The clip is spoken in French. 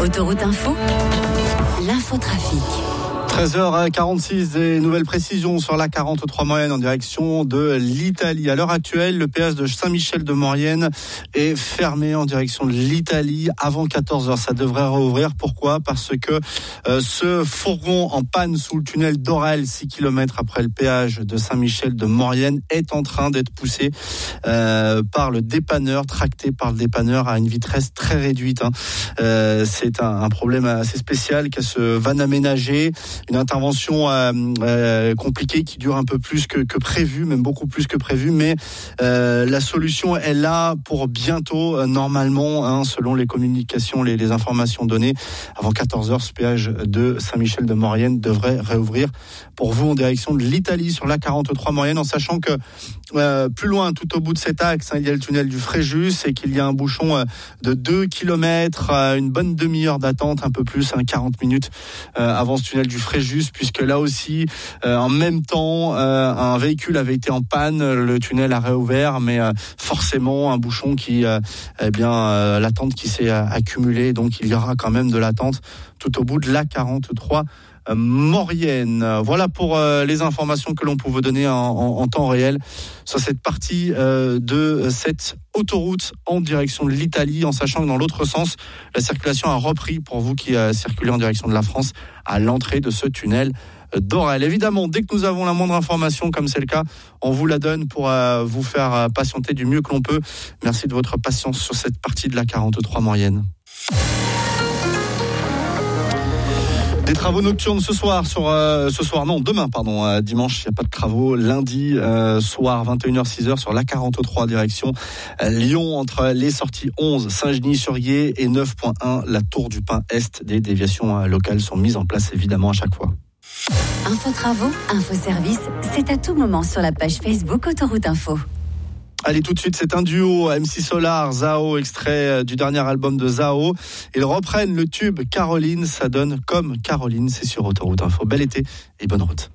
Autoroute Info, l'infotrafic. 13h46, des nouvelles précisions sur la 43 moyenne en direction de l'Italie. À l'heure actuelle, le péage de Saint-Michel-de-Maurienne est fermé en direction de l'Italie avant 14h. Ça devrait rouvrir. Pourquoi ? Parce que ce fourgon en panne sous le tunnel d'Orel, 6 km après le péage de Saint-Michel-de-Maurienne, est en train d'être poussé par le dépanneur, tracté par le dépanneur à une vitesse très réduite. C'est un problème assez spécial qu'a ce van aménagé. Une intervention compliquée qui dure un peu plus que prévu, même beaucoup plus que prévu, mais la solution est là pour bientôt, normalement, selon les communications, les informations données. Avant 14h, ce péage de Saint-Michel-de-Maurienne devrait réouvrir pour vous en direction de l'Italie sur la 43 Maurienne, en sachant que plus loin, tout au bout de cet axe, il y a le tunnel du Fréjus et qu'il y a un bouchon de 2 km, une bonne demi-heure d'attente, un peu plus, 40 minutes avant ce tunnel du Fréjus, puisque là aussi, en même temps, un véhicule avait été en panne, le tunnel a réouvert, mais forcément un bouchon qui, l'attente qui s'est accumulée, donc il y aura quand même de l'attente tout au bout de la 43 Maurienne. Voilà pour les informations que l'on peut vous donner en temps réel sur cette partie de cette autoroute en direction de l'Italie, en sachant que dans l'autre sens, la circulation a repris pour vous qui circulez en direction de la France à l'entrée de ce tunnel d'Orel. Évidemment, dès que nous avons la moindre information, comme c'est le cas, on vous la donne pour vous faire patienter du mieux que l'on peut. Merci de votre patience sur cette partie de la 43 Maurienne. Des travaux nocturnes demain, dimanche, il n'y a pas de travaux. Lundi soir, 21h-6h sur l'A43 direction Lyon, entre les sorties 11, Saint-Genis-sur-Guiers et 9.1, la Tour du Pin Est. Des déviations locales sont mises en place évidemment à chaque fois. Info-travaux, info-service, c'est à tout moment sur la page Facebook Autoroute Info. Allez, tout de suite, c'est un duo, MC Solar, Zao, extrait du dernier album de Zao. Ils reprennent le tube Caroline, ça donne comme Caroline, c'est sur Autoroute Info. Bel été et bonne route.